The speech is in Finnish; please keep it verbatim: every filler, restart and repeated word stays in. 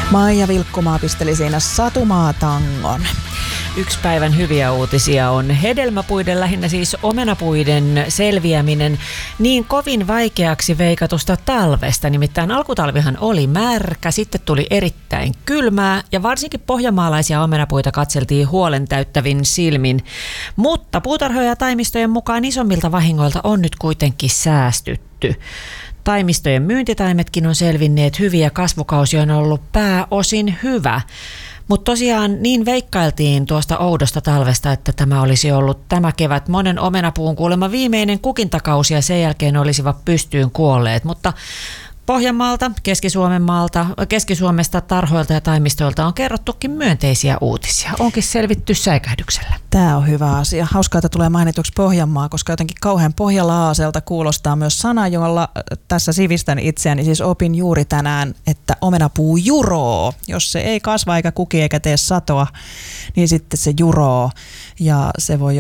Maija Vilkkumaa pisteli siinä Satumaa-tangon. Yksi päivän hyviä uutisia on hedelmäpuiden, lähinnä siis omenapuiden selviäminen niin kovin vaikeaksi veikatusta talvesta. Nimittäin alkutalvihan oli märkä, sitten tuli erittäin kylmää ja varsinkin pohjanmaalaisia omenapuita katseltiin huolen täyttävin silmin. Mutta puutarhojen ja taimistojen mukaan isommilta vahingoilta on nyt kuitenkin säästytty. Taimistojen myyntitaimetkin on selvinneet hyvin ja kasvukausi on ollut pääosin hyvä. Mutta tosiaan niin veikkailtiin tuosta oudosta talvesta, että tämä olisi ollut tämä kevät monen omenapuun kuulemma viimeinen kukintakausi ja sen jälkeen olisivat pystyyn kuolleet. Mutta Pohjanmaalta, Keski-Suomen maalta, Keski-Suomesta, tarhoilta ja taimistoilta on kerrottukin myönteisiä uutisia. Onkin selvitty säikähdyksellä. Tämä on hyvä asia. Hauskaa, että tulee mainituksi Pohjanmaa, koska jotenkin kauhean pohjalaaselta kuulostaa myös sana, jolla tässä sivistän itseäni. Siis opin juuri tänään, että omenapuu juroo. Jos se ei kasva eikä kuki eikä tee satoa, niin sitten se juroo ja se voi